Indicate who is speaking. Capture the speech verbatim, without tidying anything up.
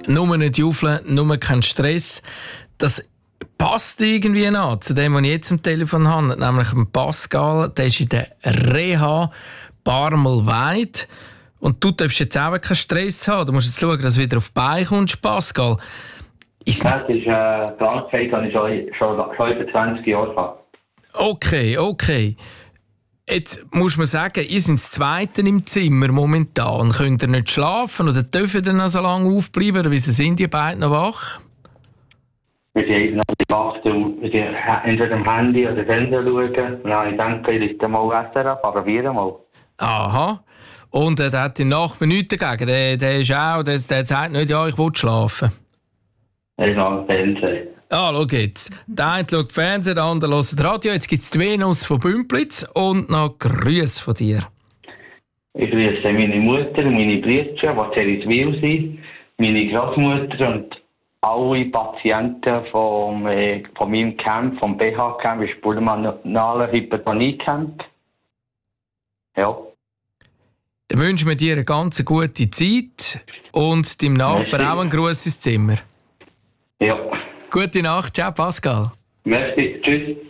Speaker 1: Nur nicht juffeln, nur kein Stress. Das passt irgendwie noch zu dem, was ich jetzt am Telefon habe, nämlich dem Pascal. Der ist in der Reha Barmelweid. Und du darfst jetzt auch keinen Stress haben. Du musst jetzt schauen, dass du wieder auf die Beine kommst, Pascal. Ist
Speaker 2: das ist eine äh, Krankheit, die ich schon, schon, schon über zwanzig Jahre habe.
Speaker 1: Okay, okay. Jetzt muss man sagen, ihr seid das Zweite im Zimmer momentan. Könnt ihr nicht schlafen oder dürft ihr noch so lange aufbleiben? Oder wieso sind die beiden noch wach?
Speaker 2: Wir sind noch wach, entweder am Handy oder Fernseher schauen. Ja, ich denke, ich richte mal S R F, probieren mal.
Speaker 1: Aha. Und äh, der hat die Nachbar nichts dagegen. Der, der ist auch, der, der sagt nicht, ja, ich will schlafen.
Speaker 2: Er ist am Fernsehen.
Speaker 1: Ah, schau jetzt. Der eine schaut Fernsehen, der andere hört Radio. Jetzt gibt es die Venus von Bümplitz und noch Grüße von dir.
Speaker 2: Ich grüße meine Mutter, meine Brüder, die sehr in Wil sind, meine Großmutter und alle Patienten vom, äh, von meinem Camp, vom B H-Camp, das pulmonale Hypertonie-Camp. Ja.
Speaker 1: Dann wünschen wir dir eine ganz gute Zeit und deinem Nachbar
Speaker 2: Merci.
Speaker 1: Auch einen Gruß ins Zimmer.
Speaker 2: Ja.
Speaker 1: Gute Nacht, ciao Pascal.
Speaker 2: Merci, tschüss.